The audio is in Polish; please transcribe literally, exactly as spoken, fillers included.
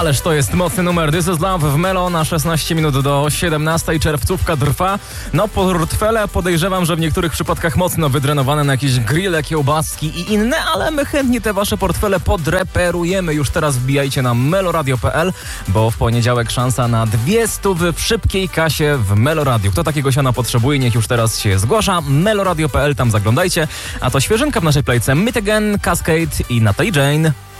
Ależ to jest mocny numer. This is Love w Melo na szesnaście minut do siedemnastej. Czerwcówka trwa. No portfele podejrzewam, że w niektórych przypadkach mocno wydrenowane na jakieś grille, kiełbaski i inne, ale my chętnie te wasze portfele podreperujemy. Już teraz wbijajcie na meloradio kropka p l, bo w poniedziałek szansa na dwie stówy w szybkiej kasie w Meloradio. Kto takiego siana potrzebuje, niech już teraz się zgłasza. meloradio kropka p l, tam zaglądajcie. A to świeżynka w naszej playce Meet Again, Cascade i Natalie Jane.